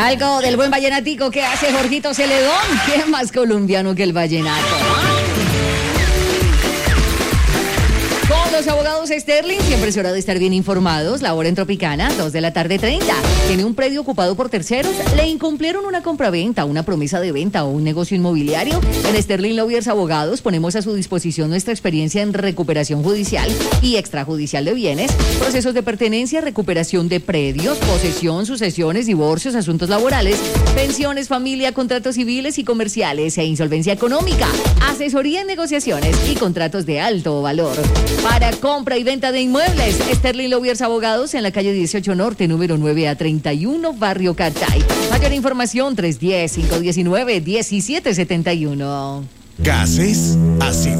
Algo del buen vallenatico que hace Jorgito Celedón. ¿Qué más colombiano que el vallenato? Con los abogados Sterling, siempre es hora de estar bien informados. Labora en Tropicana, 2:30 p.m. Tiene un predio ocupado por terceros. Le incumplieron una compraventa, una promesa de venta o un negocio inmobiliario. En Sterling Lawyers Abogados ponemos a su disposición nuestra experiencia en recuperación judicial y extrajudicial de bienes, procesos de pertenencia, recuperación de predios, posesión, sucesiones, divorcios, asuntos laborales, pensiones, familia, contratos civiles y comerciales e insolvencia económica, asesoría en negociaciones y contratos de alto valor. Para compra y venta de inmuebles, Sterling Lawyers Abogados en la calle 18 Norte, número 9A31, Barrio Catay. Mayor información 310-519-1771. Gases, ácido